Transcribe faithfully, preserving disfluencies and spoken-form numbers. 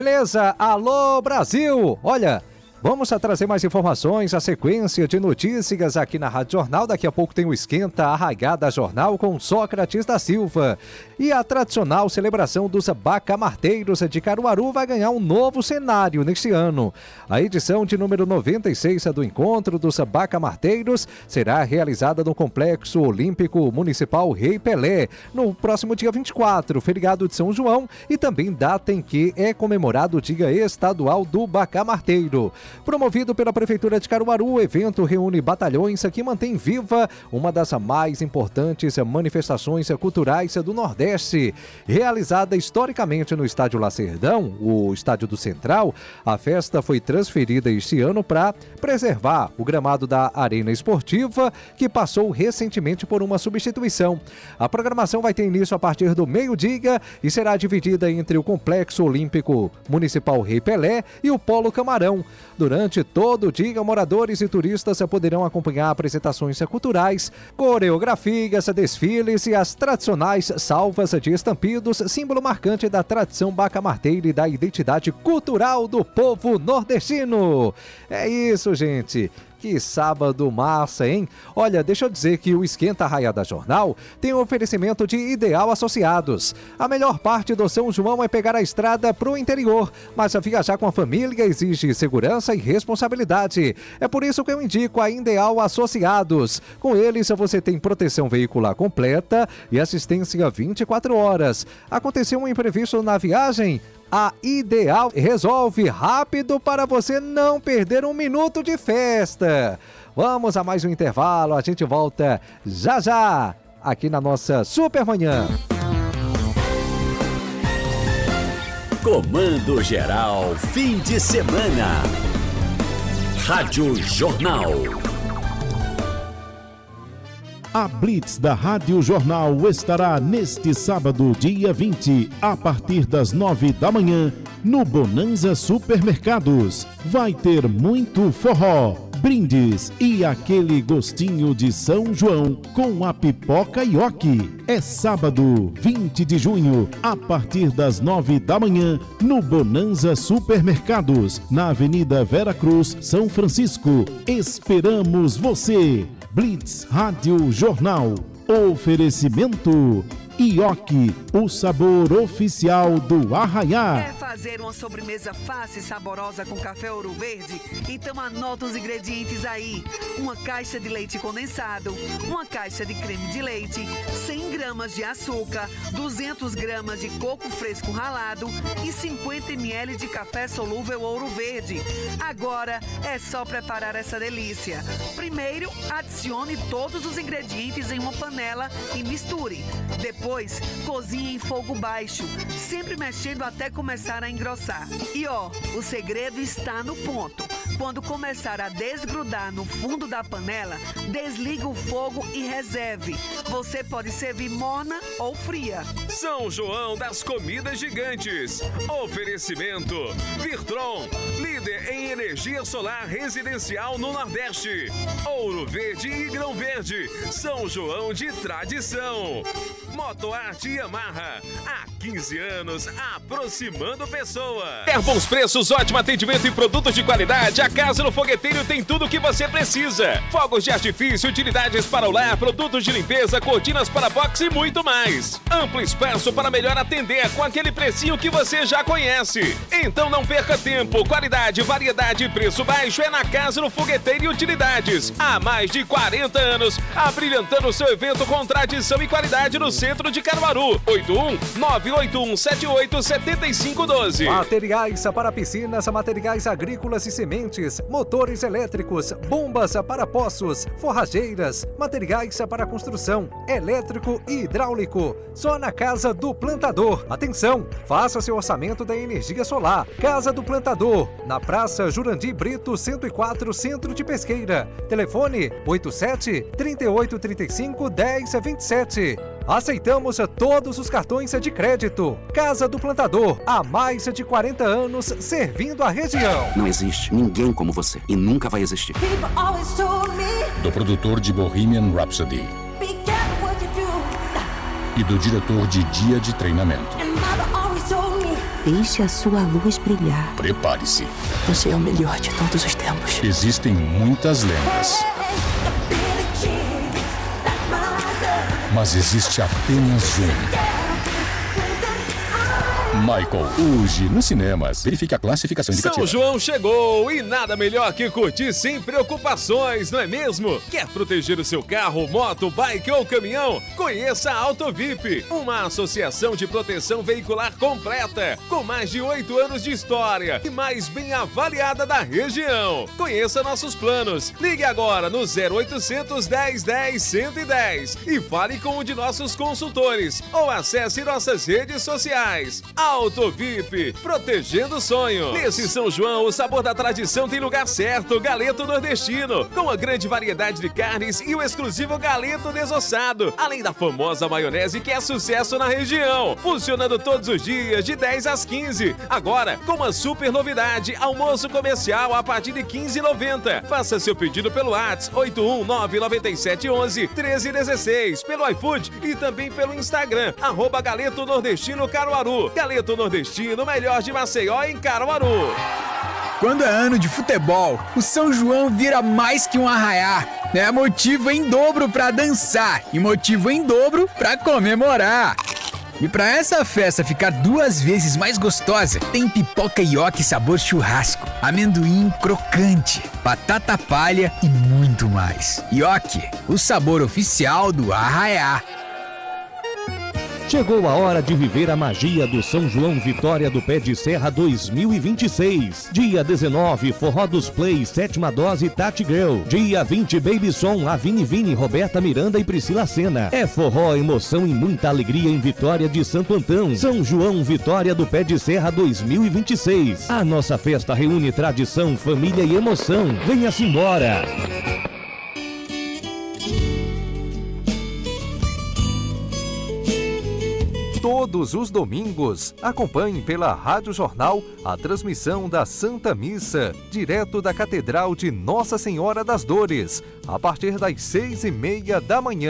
Beleza, alô Brasil! Olha, vamos a trazer mais informações, a sequência de notícias aqui na Rádio Jornal. Daqui a pouco tem o Esquenta Arraigada Jornal com Sócrates da Silva. E a tradicional celebração dos bacamarteiros de Caruaru vai ganhar um novo cenário neste ano. A edição de número noventa e seis do Encontro dos Bacamarteiros será realizada no Complexo Olímpico Municipal Rei Pelé, no próximo dia vinte e quatro, feriado de São João, e também data em que é comemorado o Dia Estadual do Bacamarteiro. Promovido pela Prefeitura de Caruaru, o evento reúne batalhões que mantém viva uma das mais importantes manifestações culturais do Nordeste. Realizada historicamente no Estádio Lacerdão, o Estádio do Central, a festa foi transferida este ano para preservar o gramado da Arena Esportiva, que passou recentemente por uma substituição. A programação vai ter início a partir do meio-dia e será dividida entre o Complexo Olímpico Municipal Rei Pelé e o Polo Camarão. Durante todo o dia, moradores e turistas poderão acompanhar apresentações culturais, coreografias, desfiles e as tradicionais salvas de estampidos, símbolo marcante da tradição bacamarteira e da identidade cultural do povo nordestino. É isso, gente. Que sábado massa, hein? Olha, deixa eu dizer que o Esquenta Arraigada Jornal tem um oferecimento de Ideal Associados. A melhor parte do São João é pegar a estrada pro interior, mas viajar com a família exige segurança e responsabilidade. É por isso que eu indico a Ideal Associados. Com eles você tem proteção veicular completa e assistência vinte e quatro horas. Aconteceu um imprevisto na viagem? A Ideal resolve rápido para você não perder um minuto de festa. Vamos a mais um intervalo, a gente volta já já aqui na nossa Super Manhã. Comando Geral, fim de semana. Rádio Jornal. A Blitz da Rádio Jornal estará neste sábado, dia vinte, a partir das nove da manhã, no Bonanza Supermercados. Vai ter muito forró, brindes e aquele gostinho de São João com a pipoca Ioki. É sábado, vinte de junho, a partir das nove da manhã, no Bonanza Supermercados, na Avenida Vera Cruz, São Francisco. Esperamos você! Blitz Rádio Jornal. Oferecimento Ioki, o sabor oficial do Arraiá. Quer fazer uma sobremesa fácil e saborosa com café Ouro Verde? Então anota os ingredientes aí. Uma caixa de leite condensado, uma caixa de creme de leite, cem gramas de açúcar, duzentas gramas de coco fresco ralado e cinquenta mililitros de café solúvel Ouro Verde. Agora é só preparar essa delícia. Primeiro, adicione todos os ingredientes em uma panela e misture. Depois, cozinhe em fogo baixo, sempre mexendo até começar a engrossar. E ó, o segredo está no ponto. Quando começar a desgrudar no fundo da panela, desliga o fogo e reserve. Você pode servir morna ou fria. São João das Comidas Gigantes. Oferecimento Virtron, líder em energia solar residencial no Nordeste. Ouro Verde e Grão Verde, São João de tradição. Motoarte Yamaha, há quinze anos, aproximando pessoas. Quer bons preços, ótimo atendimento e produtos de qualidade? A Casa do Fogueteiro tem tudo o que você precisa. Fogos de artifício, utilidades para o lar, produtos de limpeza, cortinas para boxe e muito mais. Amplo espaço para melhor atender com aquele precinho que você já conhece. Então não perca tempo. Qualidade, variedade e preço baixo é na Casa do Fogueteiro e Utilidades. Há mais de quarenta anos, abrilhantando seu evento com tradição e qualidade no centro de Caruaru. oito um nove oito um sete oito sete cinco um dois. Materiais para piscinas, materiais agrícolas e sementes, motores elétricos, bombas para poços, forrageiras, materiais para construção, elétrico e hidráulico. Só na Casa do Plantador. Atenção, faça seu orçamento da energia solar. Casa do Plantador, na Praça Jurandir Brito, cento e quatro, Centro de Pesqueira. Telefone oito sete, três oito três cinco, um zero dois sete. Aceitamos todos os cartões de crédito. Casa do Plantador, há mais de quarenta anos servindo a região. Não existe ninguém como você e nunca vai existir. Do produtor de Bohemian Rhapsody e do diretor de Dia de Treinamento. Deixe a sua luz brilhar. Prepare-se. Você é o melhor de todos os tempos. Existem muitas lendas. Mas existe apenas um. Michael, hoje nos cinemas. Verifique a classificação indicativa. São João chegou e nada melhor que curtir sem preocupações, não é mesmo? Quer proteger o seu carro, moto, bike ou caminhão? Conheça a AutoVip, uma associação de proteção veicular completa, com mais de oito anos de história e mais bem avaliada da região. Conheça nossos planos. Ligue agora no zero oitocentos, dez, dez, cento e dez e fale com um de nossos consultores ou acesse nossas redes sociais. AutoVip, protegendo sonhos. Nesse São João, o sabor da tradição tem lugar certo. Galeto nordestino, com a grande variedade de carnes e o exclusivo galeto desossado, além da famosa maionese que é sucesso na região. Funcionando todos os dias, de dez às quinze. Agora, com uma super novidade, almoço comercial a partir de quinze reais e noventa centavos. Faça seu pedido pelo WhatsApp oito um nove nove sete um um treze um três, pelo iFood e também pelo Instagram, arroba Galeto Nordestino Caruaru. Galeto Nordestino, melhor de Maceió em Caruaru. Quando é ano de futebol, o São João vira mais que um arraiá. É motivo em dobro pra dançar e motivo em dobro pra comemorar. E pra essa festa ficar duas vezes mais gostosa, tem pipoca ioki sabor churrasco, amendoim crocante, batata palha e muito mais. Ioki, o sabor oficial do arraiá. Chegou a hora de viver a magia do São João Vitória do Pé de Serra dois mil e vinte e seis. Dia dezenove, Forró dos Play, sétima dose Tati Girl. Dia vinte, Baby Som, Avini Vini, Roberta Miranda e Priscila Sena. É forró, emoção e muita alegria em Vitória de Santo Antão. São João Vitória do Pé de Serra dois mil e vinte e seis. A nossa festa reúne tradição, família e emoção. Venha-se embora! Todos os domingos, acompanhe pela Rádio Jornal a transmissão da Santa Missa, direto da Catedral de Nossa Senhora das Dores, a partir das seis e meia da manhã.